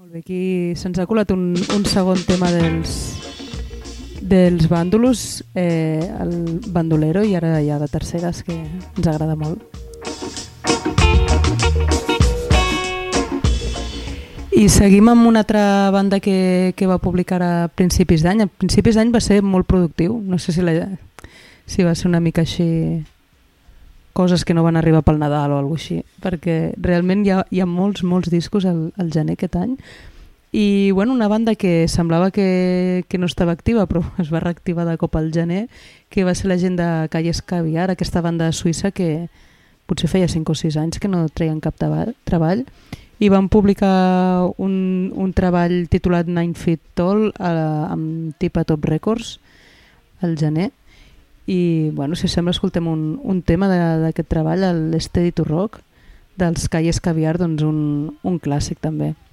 Molt bé, aquí se'ns ha colat un segon tema dels bàndolos, el bandolero, i ara hi ha de terceres, que ens agrada molt. I seguim amb una altra banda que va publicar a principis d'any. A principis d'any va ser molt productiu, no sé si va ser una mica així, coses que no van arribar pel Nadal o alguna cosa així, perquè realment hi ha molts discos al gener aquest any. I bueno, una banda que semblava que no estava activa, però es va reactivar de cop al gener, que va ser la gent de Calles Caviar, aquesta banda suïssa que potser feia 5 o 6 anys que no treien cap treball, i van publicar un treball titulat Nine Feet Tall amb Tipa Top Records al gener. I bueno, si sembla escoltem un tema d'aquest treball, l'Steady to Rock dels Calles Caviar, doncs un clàssic també.